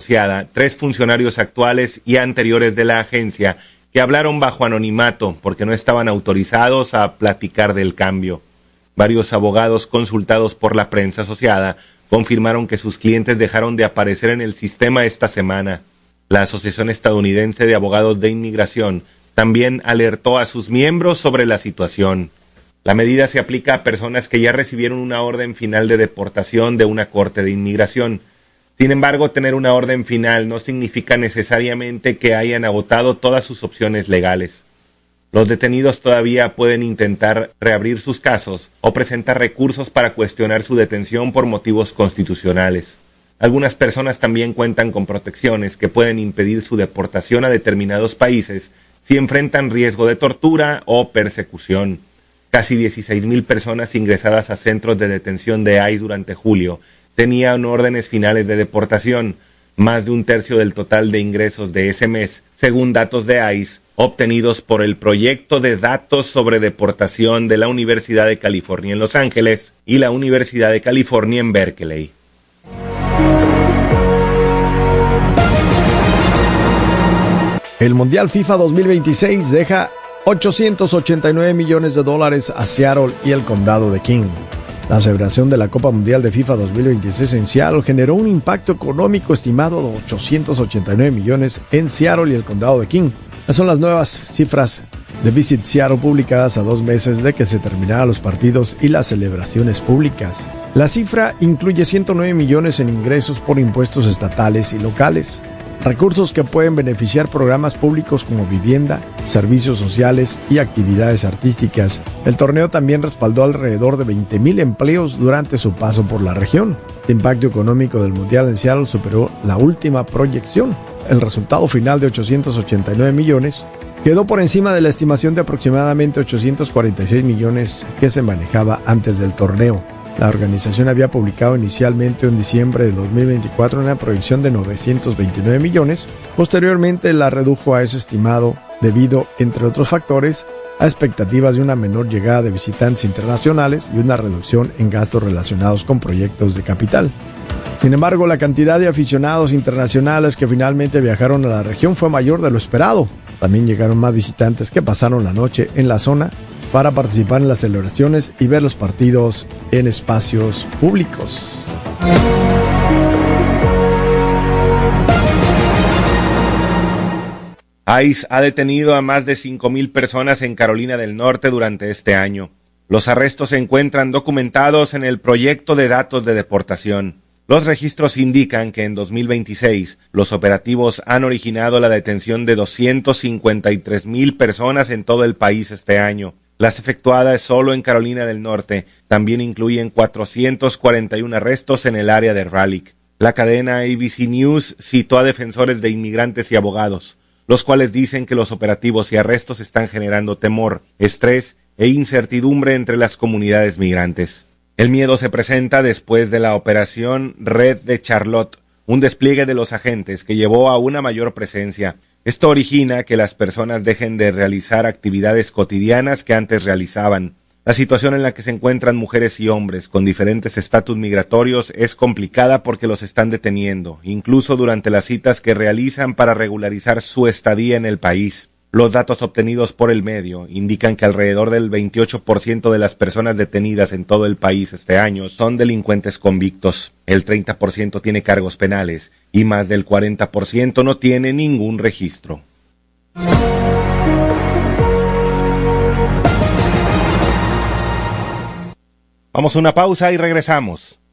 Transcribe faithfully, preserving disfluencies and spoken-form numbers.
Asociada, tres funcionarios actuales y anteriores de la agencia que hablaron bajo anonimato porque no estaban autorizados a platicar del cambio. Varios abogados consultados por la prensa asociada confirmaron que sus clientes dejaron de aparecer en el sistema esta semana. La Asociación Estadounidense de Abogados de Inmigración también alertó a sus miembros sobre la situación. La medida se aplica a personas que ya recibieron una orden final de deportación de una corte de inmigración. Sin embargo, tener una orden final no significa necesariamente que hayan agotado todas sus opciones legales. Los detenidos todavía pueden intentar reabrir sus casos o presentar recursos para cuestionar su detención por motivos constitucionales. Algunas personas también cuentan con protecciones que pueden impedir su deportación a determinados países si enfrentan riesgo de tortura o persecución. Casi dieciséis mil personas ingresadas a centros de detención de I C E durante julio tenían órdenes finales de deportación, más de un tercio del total de ingresos de ese mes, según datos de I C E obtenidos por el Proyecto de Datos sobre Deportación de la Universidad de California en Los Ángeles y la Universidad de California en Berkeley. El Mundial FIFA dos mil veintiséis deja ochocientos ochenta y nueve millones de dólares a Seattle y el condado de King. La celebración de la Copa Mundial de FIFA dos mil veintiséis en Seattle generó un impacto económico estimado de ochocientos ochenta y nueve millones en Seattle y el condado de King. Estas son las nuevas cifras de Visit Seattle publicadas a dos meses de que se terminaran los partidos y las celebraciones públicas. La cifra incluye ciento nueve millones en ingresos por impuestos estatales y locales, recursos que pueden beneficiar programas públicos como vivienda, servicios sociales y actividades artísticas. El torneo también respaldó alrededor de veinte mil empleos durante su paso por la región. El impacto económico del Mundial en Seattle superó la última proyección. El resultado final de ochocientos ochenta y nueve millones quedó por encima de la estimación de aproximadamente ochocientos cuarenta y seis millones que se manejaba antes del torneo. La organización había publicado inicialmente en diciembre de dos mil veinticuatro una proyección de novecientos veintinueve millones. Posteriormente la redujo a ese estimado debido, entre otros factores, a expectativas de una menor llegada de visitantes internacionales y una reducción en gastos relacionados con proyectos de capital. Sin embargo, la cantidad de aficionados internacionales que finalmente viajaron a la región fue mayor de lo esperado. También llegaron más visitantes que pasaron la noche en la zona para participar en las celebraciones y ver los partidos en espacios públicos. I C E ha detenido a más de cinco mil personas en Carolina del Norte durante este año. Los arrestos se encuentran documentados en el Proyecto de Datos de Deportación. Los registros indican que en dos mil veintiséis los operativos han originado la detención de doscientos cincuenta y tres mil personas en todo el país este año. Las efectuadas solo en Carolina del Norte también incluyen cuatrocientos cuarenta y uno arrestos en el área de Raleigh. La cadena A B C News citó a defensores de inmigrantes y abogados, los cuales dicen que los operativos y arrestos están generando temor, estrés e incertidumbre entre las comunidades migrantes. El miedo se presenta después de la operación Red de Charlotte, un despliegue de los agentes que llevó a una mayor presencia. Esto origina que las personas dejen de realizar actividades cotidianas que antes realizaban. La situación en la que se encuentran mujeres y hombres con diferentes estatus migratorios es complicada porque los están deteniendo, incluso durante las citas que realizan para regularizar su estadía en el país. Los datos obtenidos por el medio indican que alrededor del veintiocho por ciento de las personas detenidas en todo el país este año son delincuentes convictos, el treinta por ciento tiene cargos penales y más del cuarenta por ciento no tiene ningún registro. Vamos a una pausa y regresamos.